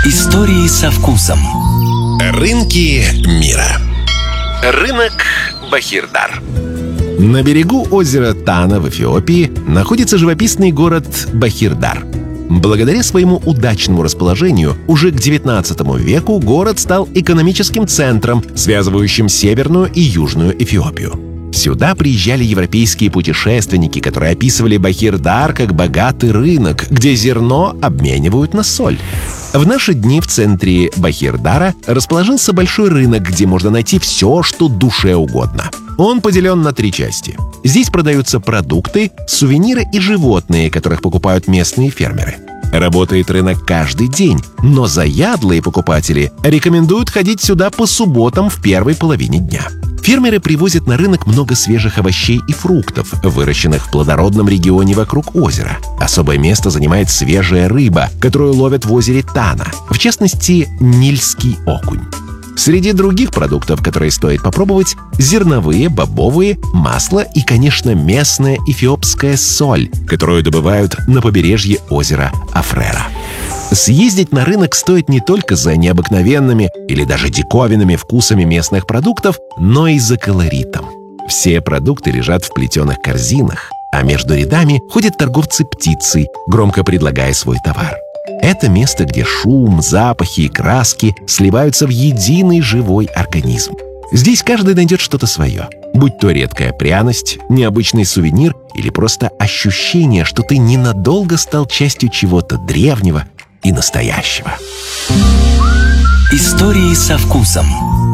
Истории со вкусом. Рынки мира. Рынок Бахирдар. На берегу озера Тана в Эфиопии находится живописный город Бахирдар. Благодаря своему удачному расположению уже к XIX веку город стал экономическим центром, связывающим Северную и Южную Эфиопию. Сюда приезжали европейские путешественники, которые описывали Бахирдар как богатый рынок, где зерно обменивают на соль. В наши дни в центре Бахирдара расположился большой рынок, где можно найти все, что душе угодно. Он поделен на 3 части. Здесь продаются продукты, сувениры и животные, которых покупают местные фермеры. Работает рынок каждый день, но заядлые покупатели рекомендуют ходить сюда по субботам в первой половине дня. Фермеры привозят на рынок много свежих овощей и фруктов, выращенных в плодородном регионе вокруг озера. Особое место занимает свежая рыба, которую ловят в озере Тана, в частности, нильский окунь. Среди других продуктов, которые стоит попробовать, зерновые, бобовые, масло и, конечно, местная эфиопская соль, которую добывают на побережье озера Афрера. Съездить на рынок стоит не только за необыкновенными или даже диковинными вкусами местных продуктов, но и за колоритом. Все продукты лежат в плетеных корзинах, а между рядами ходят торговцы птицей, громко предлагая свой товар. Это место, где шум, запахи и краски сливаются в единый живой организм. Здесь каждый найдет что-то свое, будь то редкая пряность, необычный сувенир или просто ощущение, что ты ненадолго стал частью чего-то древнего и настоящего. Истории со вкусом.